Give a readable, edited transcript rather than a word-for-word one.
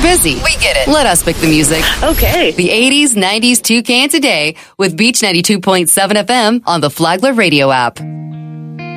busy. We get it. Let us pick the music. Okay. The 80s, 90s, toucan today with Beach 92.7 FM on the Flagler Radio app.